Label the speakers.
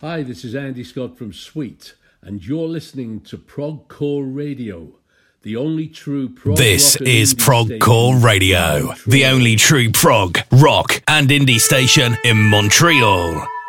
Speaker 1: Hi, this is Andy Scott from Sweet, and you're listening to Progcore Radio, the only true prog
Speaker 2: This
Speaker 1: rock and
Speaker 2: is
Speaker 1: indie
Speaker 2: Progcore
Speaker 1: station
Speaker 2: Radio,
Speaker 1: in
Speaker 2: the
Speaker 1: Montreal.
Speaker 2: only true prog, rock, and indie station in Montreal.